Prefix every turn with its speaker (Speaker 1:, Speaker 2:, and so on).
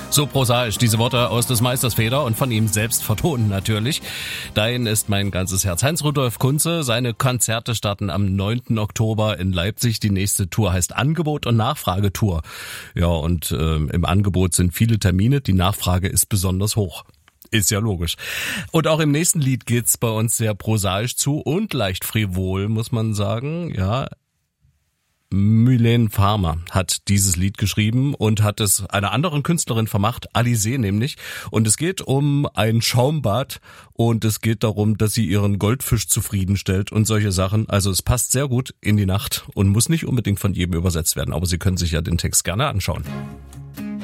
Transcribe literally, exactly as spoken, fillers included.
Speaker 1: So prosaisch, diese Worte aus des Meisters Feder und von ihm selbst vertonen natürlich. Dein ist mein ganzes Herz. Heinz-Rudolf Kunze, seine Konzerte starten am neunten Oktober in Leipzig. Die nächste Tour heißt Angebot- und Nachfragetour. Ja, und äh, im Angebot sind viele Termine, die Nachfrage ist besonders hoch. Ist ja logisch. Und auch im nächsten Lied geht's bei uns sehr prosaisch zu und leicht frivol, muss man sagen. Ja, Mylène Farmer hat dieses Lied geschrieben und hat es einer anderen Künstlerin vermacht, Alizée nämlich. Und es geht um ein Schaumbad und es geht darum, dass sie ihren Goldfisch zufriedenstellt und solche Sachen. Also es passt sehr gut in die Nacht und muss nicht unbedingt von jedem übersetzt werden, aber Sie können sich ja den Text gerne anschauen.